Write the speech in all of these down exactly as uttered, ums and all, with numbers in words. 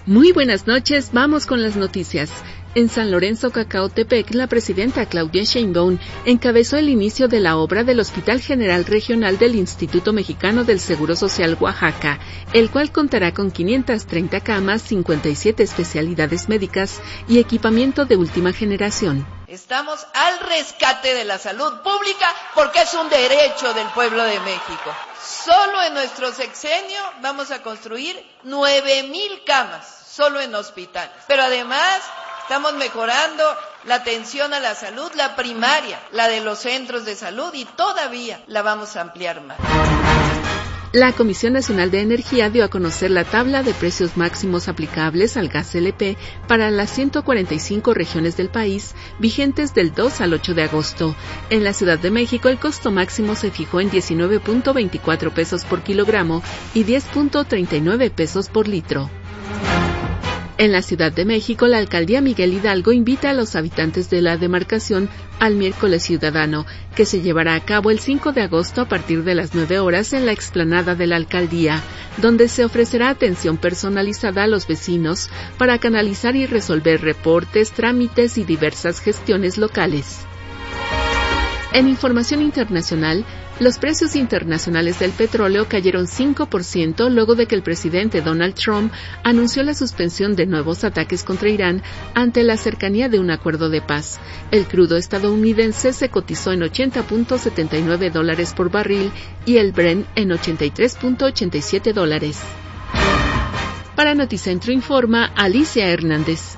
Muy buenas noches, vamos con las noticias. En San Lorenzo, Cacautepec, la presidenta Claudia Sheinbaum encabezó el inicio de la obra del Hospital General Regional del Instituto Mexicano del Seguro Social Oaxaca, el cual contará con quinientas treinta camas, cincuenta y siete especialidades médicas y equipamiento de última generación. Estamos al rescate de la salud pública porque es un derecho del pueblo de México. Solo en nuestro sexenio vamos a construir nueve mil camas, solo en hospitales. Pero además estamos mejorando la atención a la salud, la primaria, la de los centros de salud, y todavía la vamos a ampliar más. La Comisión Nacional de Energía dio a conocer la tabla de precios máximos aplicables al gas L P para las ciento cuarenta y cinco regiones del país, vigentes del dos al ocho de agosto. En la Ciudad de México, el costo máximo se fijó en diecinueve punto veinticuatro pesos por kilogramo y diez punto treinta y nueve pesos por litro. En la Ciudad de México, la alcaldía Miguel Hidalgo invita a los habitantes de la demarcación al miércoles ciudadano, que se llevará a cabo el cinco de agosto a partir de las nueve horas en la explanada de la alcaldía, donde se ofrecerá atención personalizada a los vecinos para canalizar y resolver reportes, trámites y diversas gestiones locales. En información internacional, los precios internacionales del petróleo cayeron cinco por ciento luego de que el presidente Donald Trump anunció la suspensión de nuevos ataques contra Irán ante la cercanía de un acuerdo de paz. El crudo estadounidense se cotizó en ochenta punto setenta y nueve dólares por barril y el Brent en ochenta y tres punto ochenta y siete dólares. Para Noticentro informa Alicia Hernández.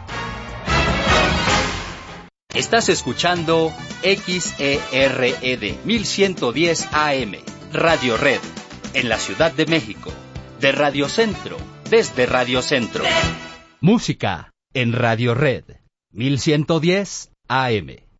Estás escuchando X E R E D mil ciento diez A M, Radio Red, en la Ciudad de México, de Radio Centro, desde Radio Centro. Música en Radio Red, mil ciento diez A M.